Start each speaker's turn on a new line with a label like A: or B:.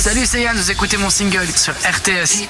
A: Salut, c'est Yann, vous écoutez mon single sur RTS.